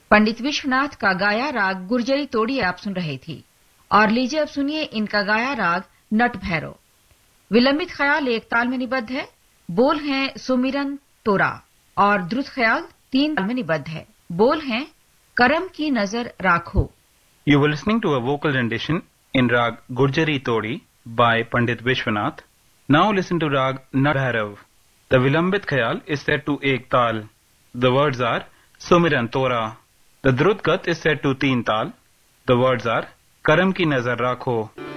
पंडित विश्वनाथ का गाया राग गुर्जरी तोड़ी आप सुन रहे थे। और लीजिए अब सुनिए इनका गाया राग नट भैरव। विलंबित ख्याल एक ताल में निबद्ध है। बोल हैं सुमिरन तोरा और द्रुत ख्याल 3 ताल में निबद्ध है। बोल हैं करम की नजर राखो। You were listening to a vocal rendition in Rag Gurjari Todi by Pandit Vishwanath. Now listen to Rag Nat Bhairav. The Vilambit Khayal is set to Ek Tal. The words are Sumiran Tora. The Drut Gat is set to 3 Tal. The words are Karam Ki Nazar Rakho.